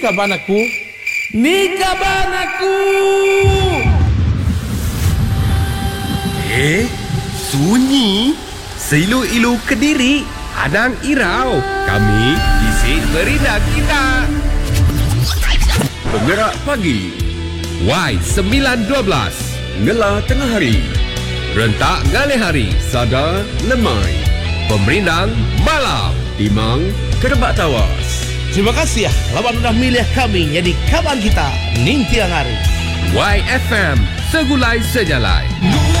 Kaban aku, ni kaban aku. Sunyi. Seilu-ilu Kediri, Adang Irau. Kami isi berindah kita. Penggerak pagi. Y912. Ngela tengah hari. Rentak ngalih hari. Sada lemai. Pemerindang malam. Timang kerebak tawas. Terima kasih ya, lawan sudah milih kami jadi kaban kita, ning tiang hari. YFM, segulai sejalai.